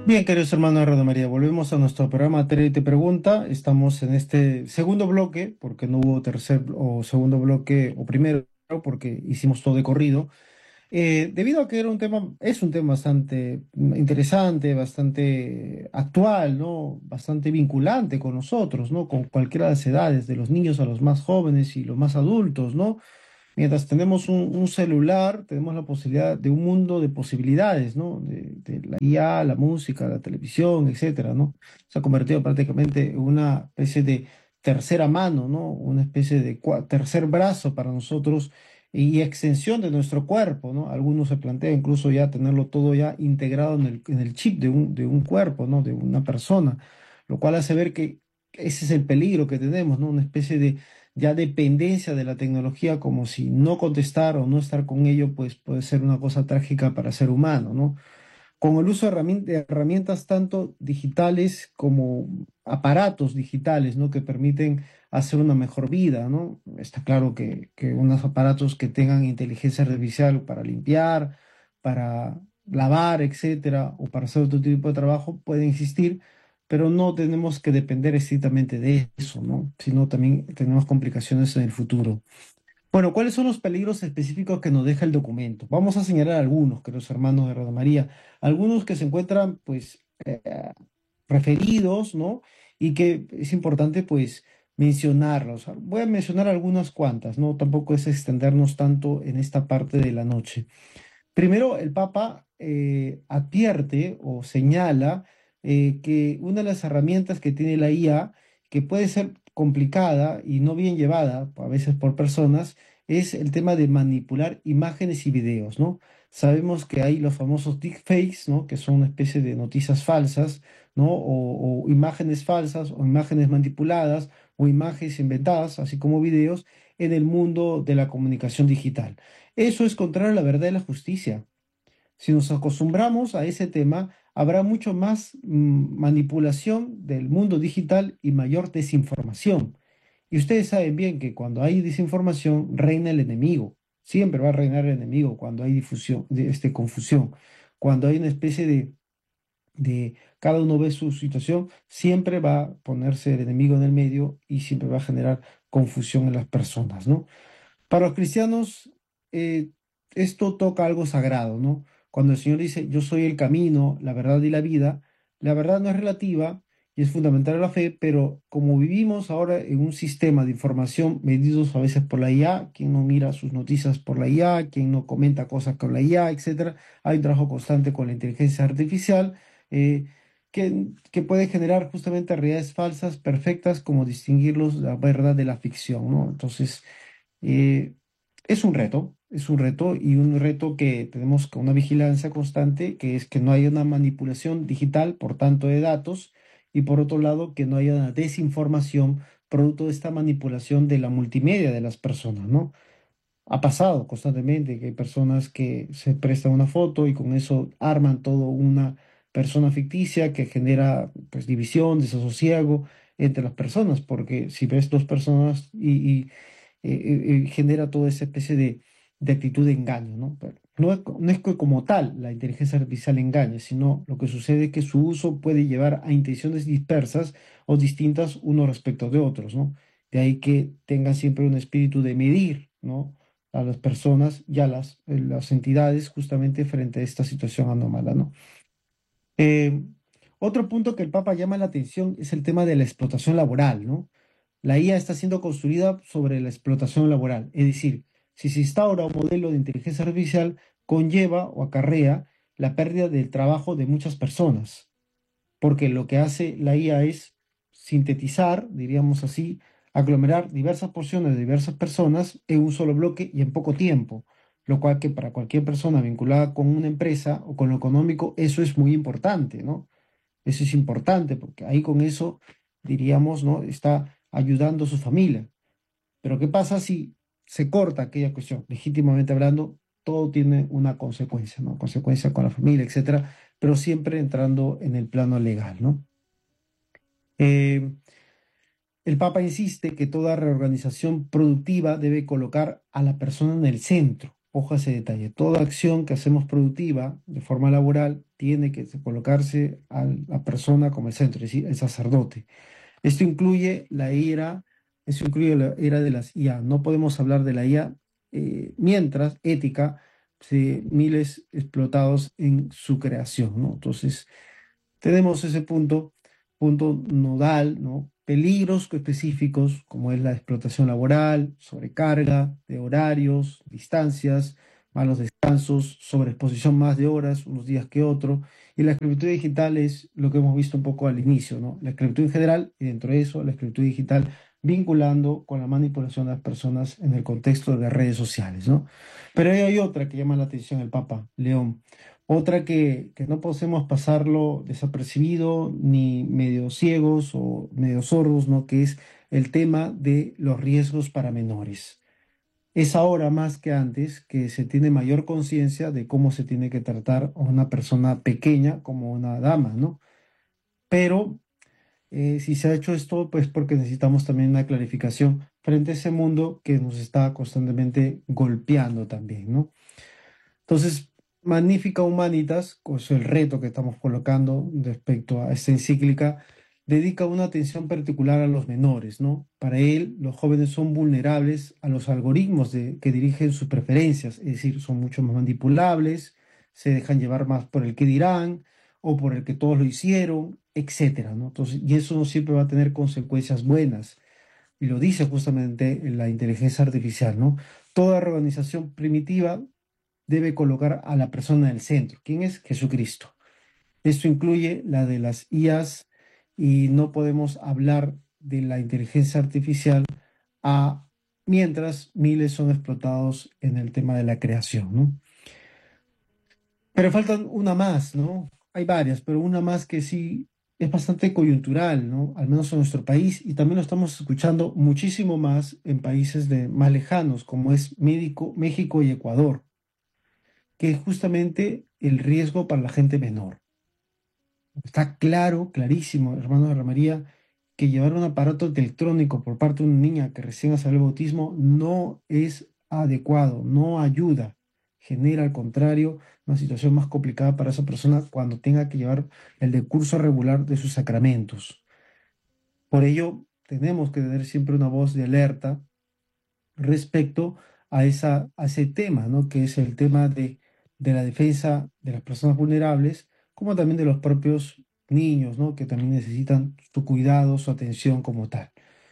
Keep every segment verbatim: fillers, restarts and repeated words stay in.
Bien, queridos hermanos de Radio María, volvemos a nuestro programa Tere y Te Pregunta. Estamos en este segundo bloque, porque no hubo tercer o segundo bloque, o primero, porque hicimos todo de corrido. Eh, debido a que era un tema, es un tema bastante interesante, bastante actual, ¿no? Bastante vinculante con nosotros, ¿no? Con cualquiera de las edades, de los niños a los más jóvenes y los más adultos, ¿no? Mientras tenemos un, un celular, tenemos la posibilidad de un mundo de posibilidades, ¿no? De, de la I A, la música, la televisión, etcétera, ¿no? Se ha convertido prácticamente en una especie de tercera mano, ¿no? Una especie de cua- tercer brazo para nosotros y extensión de nuestro cuerpo, ¿no? Algunos se plantean incluso ya tenerlo todo ya integrado en el, en el chip de un, de un cuerpo, ¿no? De una persona, lo cual hace ver que ese es el peligro que tenemos, ¿no? Una especie de ya dependencia de la tecnología, como si no contestar o no estar con ello, pues puede ser una cosa trágica para el ser humano, ¿no? Con el uso de herramien- de herramientas tanto digitales como aparatos digitales, ¿no? Que permiten hacer una mejor vida, ¿no? Está claro que, que unos aparatos que tengan inteligencia artificial para limpiar, para lavar, etcétera, o para hacer otro tipo de trabajo pueden existir, pero no tenemos que depender estrictamente de eso, ¿no? Sino también tenemos complicaciones en el futuro. Bueno, ¿cuáles son los peligros específicos que nos deja el documento? Vamos a señalar algunos, queridos hermanos de Radio María, algunos que se encuentran, pues, eh, referidos, ¿no? Y que es importante, pues, mencionarlos. Voy a mencionar algunas cuantas, ¿no? Tampoco es extendernos tanto en esta parte de la noche. Primero, el Papa eh, advierte o señala eh, que una de las herramientas que tiene la I A, que puede ser complicada y no bien llevada a veces por personas, es el tema de manipular imágenes y videos, ¿no? Sabemos que hay los famosos deepfakes, ¿no? Que son una especie de noticias falsas, ¿no? O, o imágenes falsas o imágenes manipuladas o imágenes inventadas, así como videos, en el mundo de la comunicación digital. Eso es contrario a la verdad y la justicia. Si nos acostumbramos a ese tema, habrá mucho más mm, manipulación del mundo digital y mayor desinformación. Y ustedes saben bien que cuando hay desinformación reina el enemigo. Siempre va a reinar el enemigo cuando hay difusión, de, este, confusión. Cuando hay una especie de, de cada uno ve su situación, siempre va a ponerse el enemigo en el medio y siempre va a generar confusión en las personas, ¿no? Para los cristianos, eh, esto toca algo sagrado, ¿no? Cuando el Señor dice, yo soy el camino, la verdad y la vida, la verdad no es relativa y es fundamental a la fe, pero como vivimos ahora en un sistema de información medidos a veces por la I A, quien no mira sus noticias por la I A, quien no comenta cosas con la I A, etcétera, hay un trabajo constante con la inteligencia artificial, eh, que, que puede generar justamente realidades falsas, perfectas, como distinguirlos la verdad de la ficción, ¿no? Entonces, eh, es un reto, es un reto y un reto que tenemos con una vigilancia constante, que es que no haya una manipulación digital, por tanto, de datos, y por otro lado, que no haya una desinformación producto de esta manipulación de la multimedia de las personas, ¿no? Ha pasado constantemente que hay personas que se prestan una foto y con eso arman todo una persona ficticia que genera pues división, desasosiego entre las personas, porque si ves dos personas y, y, eh, eh, eh, genera toda esa especie de, de actitud de engaño, ¿no? Pero no es, co- no es que como tal la inteligencia artificial engañe, sino lo que sucede es que su uso puede llevar a intenciones dispersas o distintas unos respecto de otros, ¿no? De ahí que tengan siempre un espíritu de medir, ¿no? A las personas y a las, eh, las entidades justamente frente a esta situación anómala, ¿no? Eh, Otro punto que el Papa llama la atención es el tema de la explotación laboral, ¿no? La I A está siendo construida sobre la explotación laboral, es decir, si se instaura un modelo de inteligencia artificial, conlleva o acarrea la pérdida del trabajo de muchas personas, porque lo que hace la I A es sintetizar, diríamos así, aglomerar diversas porciones de diversas personas en un solo bloque y en poco tiempo, lo cual que para cualquier persona vinculada con una empresa o con lo económico, eso es muy importante, ¿no? Eso es importante porque ahí con eso, diríamos, ¿no? Está ayudando a su familia. Pero ¿qué pasa si se corta aquella cuestión? Legítimamente hablando, todo tiene una consecuencia, ¿no? Consecuencia con la familia, etcétera, pero siempre entrando en el plano legal, ¿no? Eh, el Papa insiste que toda reorganización productiva debe colocar a la persona en el centro. ojo a ese detalle. Toda acción que hacemos productiva de forma laboral tiene que colocarse a la persona como el centro, es decir, el sacerdote. Esto incluye la ira, eso incluye la era de las I A. No podemos hablar de la I A eh, mientras ética, se, miles explotados en su creación, ¿no? Entonces, tenemos ese punto, punto nodal, ¿no? Peligros específicos, como es la explotación laboral, sobrecarga de horarios, distancias, malos descansos, sobreexposición más de horas, unos días que otro. Y la esclavitud digital es lo que hemos visto un poco al inicio, ¿no? La esclavitud en general y dentro de eso la esclavitud digital vinculando con la manipulación de las personas en el contexto de las redes sociales, ¿no? Pero ahí hay otra que llama la atención el Papa León. Otra que, que no podemos pasarlo desapercibido ni medio ciegos o medio sordos, ¿no? Que es el tema de los riesgos para menores. Es ahora más que antes que se tiene mayor conciencia de cómo se tiene que tratar a una persona pequeña como una dama, ¿no? Pero eh, si se ha hecho esto, pues porque necesitamos también una clarificación frente a ese mundo que nos está constantemente golpeando también, ¿no? Entonces, Magnífica Humanitas, pues el reto que estamos colocando respecto a esta encíclica, dedica una atención particular a los menores, ¿no? Para él, los jóvenes son vulnerables a los algoritmos de- que dirigen sus preferencias, es decir, son mucho más manipulables, se dejan llevar más por el que dirán o por el que todos lo hicieron, etcétera, ¿no? Entonces, y eso no siempre va a tener consecuencias buenas. Y lo dice justamente la inteligencia artificial, ¿no? Toda organización primitiva debe colocar a la persona en el centro. ¿Quién es? Jesucristo. Esto incluye la de las I As y no podemos hablar de la inteligencia artificial a, mientras miles son explotados en el tema de la creación, ¿no? Pero faltan una más, ¿no? Hay varias, pero una más que sí es bastante coyuntural, ¿no? Al menos en nuestro país y también lo estamos escuchando muchísimo más en países de, más lejanos, como es México, México y Ecuador, que es justamente el riesgo para la gente menor. Está claro, clarísimo, hermano de María, que llevar un aparato electrónico por parte de una niña que recién ha salido del bautismo no es adecuado, no ayuda, genera al contrario una situación más complicada para esa persona cuando tenga que llevar el decurso regular de sus sacramentos. Por ello, tenemos que tener siempre una voz de alerta respecto a, esa, a ese tema, ¿no? Que es el tema de, de la defensa de las personas vulnerables, como también de los propios niños, ¿no? Que también necesitan su cuidado, su atención como tal.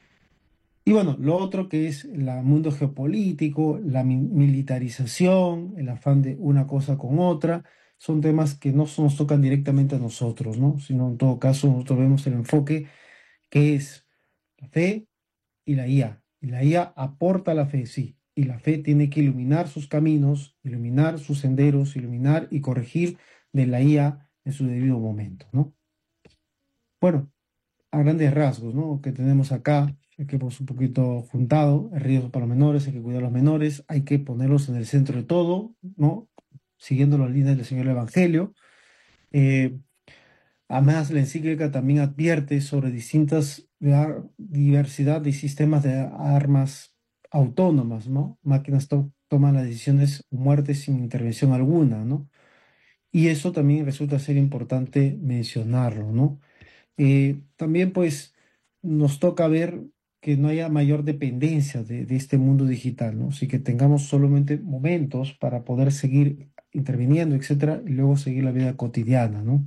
Y bueno, lo otro que es el mundo geopolítico, la mi- militarización, el afán de una cosa con otra, son temas que no nos tocan directamente a nosotros, ¿no? Sino en todo caso nosotros vemos el enfoque que es la fe y la I A. Y la I A aporta la fe, sí. Y la fe tiene que iluminar sus caminos, iluminar sus senderos, iluminar y corregir de la I A en su debido momento, ¿no? Bueno, a grandes rasgos, ¿no? Que tenemos acá, el que hemos un poquito juntado, el riesgo para los menores, hay que cuidar a los menores, hay que ponerlos en el centro de todo, ¿no? Siguiendo las líneas del Señor Evangelio. Eh, Además, la encíclica también advierte sobre distintas la diversidad de sistemas de armas autónomas, ¿no? Máquinas to- toman las decisiones o muertes sin intervención alguna, ¿no? Y eso también resulta ser importante mencionarlo, ¿no? Eh, también, pues, nos toca ver que no haya mayor dependencia de, de este mundo digital, ¿no? Así que tengamos solamente momentos para poder seguir interviniendo, etcétera, y luego seguir la vida cotidiana, ¿no?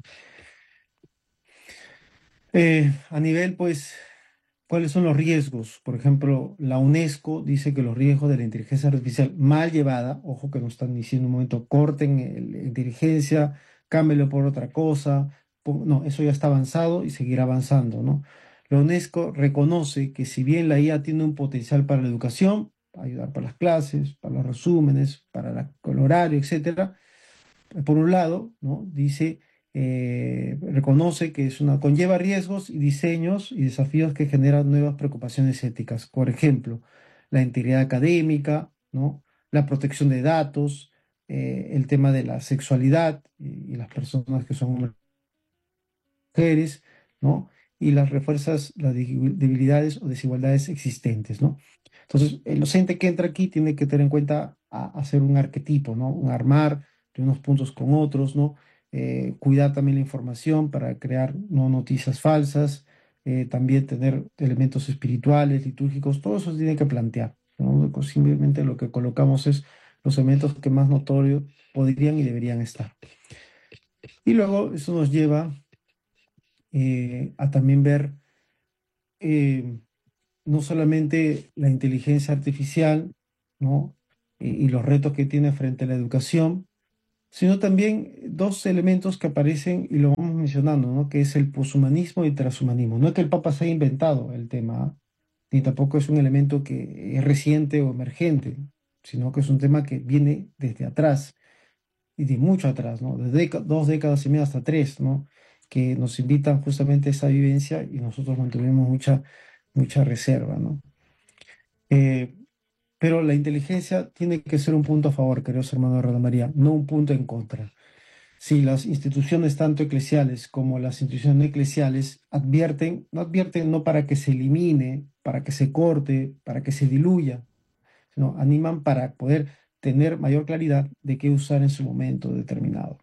Eh, a nivel, pues, ¿cuáles son los riesgos? Por ejemplo, la UNESCO dice que los riesgos de la inteligencia artificial mal llevada, ojo que nos están diciendo un momento, corten el- la inteligencia, cámbialo por otra cosa, pon- no, eso ya está avanzado y seguirá avanzando, ¿no? La UNESCO reconoce que si bien la I A tiene un potencial para la educación, para ayudar para las clases, para los resúmenes, para la- el horario, etcétera, por un lado, ¿no? Dice, eh, reconoce que es una, conlleva riesgos y diseños y desafíos que generan nuevas preocupaciones éticas. Por ejemplo, la integridad académica, ¿no? La protección de datos, eh, el tema de la sexualidad y, y las personas que son hombres mujeres, ¿no? Y las refuerzas las di- debilidades o desigualdades existentes, ¿no? Entonces, el docente que entra aquí tiene que tener en cuenta a hacer un arquetipo, ¿no? Un armar de unos puntos con otros, ¿no? Eh, cuidar también la información para crear no noticias falsas, eh, también tener elementos espirituales, litúrgicos, todo eso se tiene que plantear, ¿no? Pues simplemente lo que colocamos es los elementos que más notorios podrían y deberían estar. Y luego eso nos lleva eh, a también ver eh, no solamente la inteligencia artificial, ¿no? Y, y los retos que tiene frente a la educación, sino también dos elementos que aparecen y lo vamos mencionando, ¿no? Que es el poshumanismo y el transhumanismo. No es que el Papa se haya inventado el tema, ¿ah? Ni tampoco es un elemento que es reciente o emergente, sino que es un tema que viene desde atrás y de mucho atrás, ¿no? De déca- dos décadas y media hasta tres, ¿no? Que nos invitan justamente a esa vivencia y nosotros mantuvimos mucha, mucha reserva, ¿no? Eh, pero la inteligencia tiene que ser un punto a favor, queridos hermanos de Radio María, no un punto en contra. Si las instituciones, tanto eclesiales como las instituciones no eclesiales, advierten, no advierten no para que se elimine, para que se corte, para que se diluya, sino animan para poder tener mayor claridad de qué usar en su momento determinado.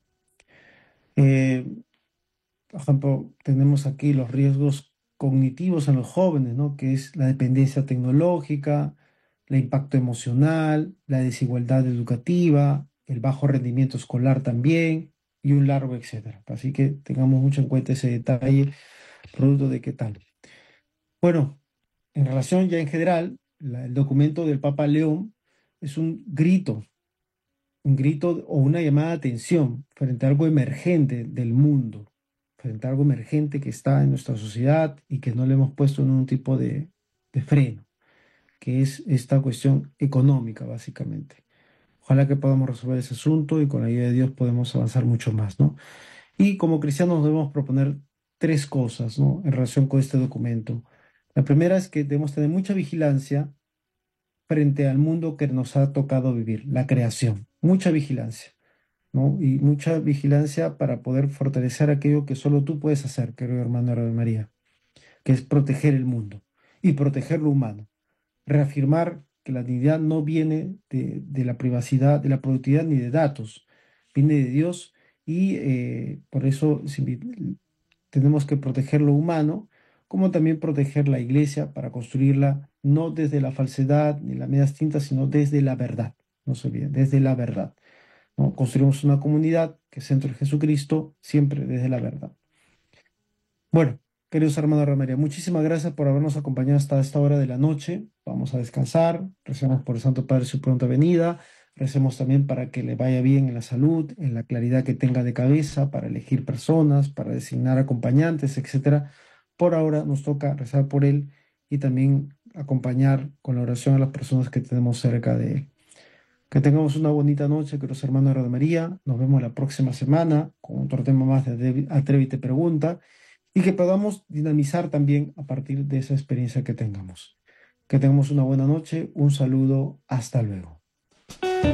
Eh, por ejemplo, tenemos aquí los riesgos cognitivos en los jóvenes, ¿no? Que es la dependencia tecnológica, el impacto emocional, la desigualdad educativa, el bajo rendimiento escolar también, y un largo etcétera. Así que tengamos mucho en cuenta ese detalle, producto de qué tal. Bueno, en relación ya en general, la- el documento del Papa León es un grito, un grito o una llamada de atención frente a algo emergente del mundo, frente a algo emergente que está en nuestra sociedad y que no le hemos puesto ningún tipo de, de freno, que es esta cuestión económica, básicamente. Ojalá que podamos resolver ese asunto y con la ayuda de Dios podemos avanzar mucho más, ¿no? Y como cristianos debemos proponer tres cosas, ¿no? En relación con este documento. La primera es que debemos tener mucha vigilancia frente al mundo que nos ha tocado vivir, la creación. Mucha vigilancia, ¿no? Y mucha vigilancia para poder fortalecer aquello que solo tú puedes hacer, querido hermano de María, que es proteger el mundo y proteger lo humano. Reafirmar que la dignidad no viene de, de la privacidad, de la productividad ni de datos, viene de Dios y eh, por eso es invi- tenemos que proteger lo humano, como también proteger la iglesia para construirla no desde la falsedad ni la medias tintas, sino desde la verdad. No se olviden, desde la verdad, ¿no? Construimos una comunidad que es centro de Jesucristo, siempre desde la verdad. Bueno, queridos hermanos de María, muchísimas gracias por habernos acompañado hasta esta hora de la noche. Vamos a descansar, recemos por el Santo Padre su pronta venida, recemos también para que le vaya bien en la salud, en la claridad que tenga de cabeza, para elegir personas, para designar acompañantes, etcétera. Por ahora nos toca rezar por él y también acompañar con la oración a las personas que tenemos cerca de él. Que tengamos una bonita noche, queridos hermanos de Radio María. Nos vemos la próxima semana con otro tema más de Atrévete Pregunta y que podamos dinamizar también a partir de esa experiencia que tengamos. Que tengamos una buena noche, un saludo, hasta luego.